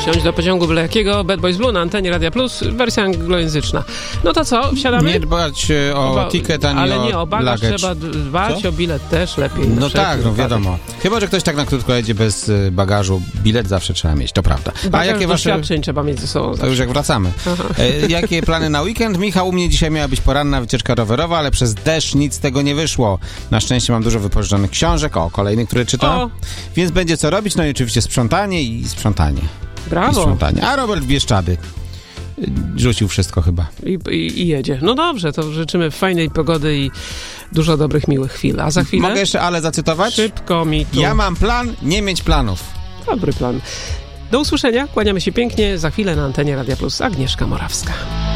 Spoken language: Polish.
wsiąść do pociągu byle jakiego, Bad Boys Blue na antenie Radia Plus, wersja anglojęzyczna. No to co, wsiadamy? Nie dbać o ticket, ani ale nie, o bagaż luggage. trzeba dbać, Co? o bilet też lepiej. No tak, no wiadomo. Chyba, że ktoś tak na krótko jedzie bez bagażu, bilet zawsze trzeba mieć, to prawda. A jakie doświadczeń trzeba mieć ze sobą? To już jak wracamy. Jakie plany na weekend? Michał, u mnie dzisiaj miała być poranna wycieczka rowerowa, ale przez deszcz nic z tego nie wyszło. Na szczęście mam dużo wypożyczonych książek, kolejny, który czytam. Więc będzie co robić, no i oczywiście sprzątanie i sprzątanie. Brawo. I sprzątanie. A Robert w Bieszczady rzucił wszystko chyba. I jedzie. No dobrze, to życzymy fajnej pogody i dużo dobrych, miłych chwil. A za chwilę... Mogę jeszcze Ale zacytować? Szybko mi tu. Ja mam plan, nie mieć planów. Dobry plan. Do usłyszenia, kłaniamy się pięknie. Za chwilę na antenie Radia Plus Agnieszka Morawska.